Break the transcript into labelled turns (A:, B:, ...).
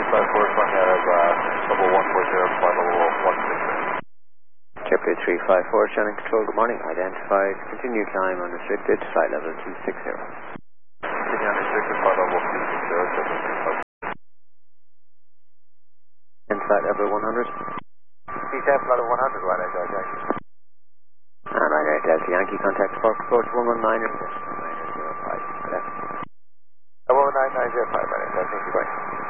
A: one has level 140, flight level 160.
B: JetBlue 354, channel control, good morning. Identified, continue climb unrestricted, flight level 260.
A: Continue unrestricted, flight level 260, JetBlue 354.
B: And flight level 100.
A: C10, flight level 100, right air Delta Yankee.
B: And right air Delta Yankee, contact Park approach 119 or 905.
A: 11905, right air Delta, thank you, bye.